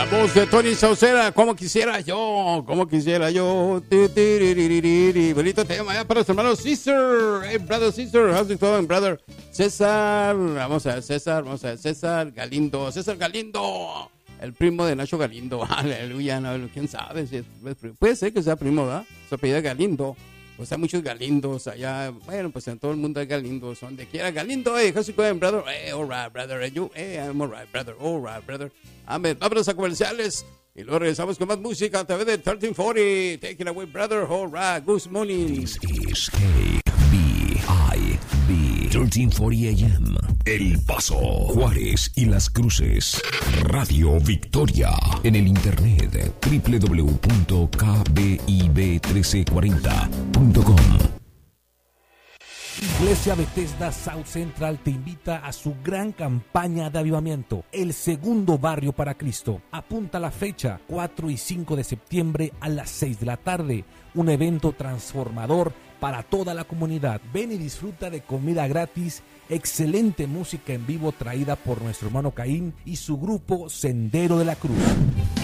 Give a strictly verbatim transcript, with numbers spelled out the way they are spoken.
voz de Tony Sauceda, como quisiera yo, como quisiera yo. Bonito tema ya para los hermanos César. Hey, brother César, how's it going, brother? César, vamos a ver, César, vamos a ver, César Galindo, César Galindo, el primo de Nacho Galindo. Aleluya, no, quién sabe si es, puede ser que sea primo, ¿verdad? Su apellido es Galindo. Pues hay muchos Galindos allá. Bueno, pues en todo el mundo hay Galindos. Donde quiera Galindo. Hey, how's it going, brother? Hey, all right, brother. Hey, you? Hey, I'm all right, brother. All right, brother. Amén. Vámonos a comerciales. Y luego regresamos con más música a través de trece cuarenta. Take it away, brother. All right. Good morning. This is K B I B trece cuarenta A M. El Paso, Juárez y Las Cruces. Radio Victoria. En el internet doble u doble u doble u punto k b i b trece cuarenta punto com. Iglesia Bethesda South Central te invita a su gran campaña de avivamiento, el segundo barrio para Cristo. Apunta la fecha, cuatro y cinco de septiembre a las seis de la tarde. Un evento transformador para toda la comunidad. Ven y disfruta de comida gratis, excelente música en vivo traída por nuestro hermano Caín y su grupo Sendero de la Cruz.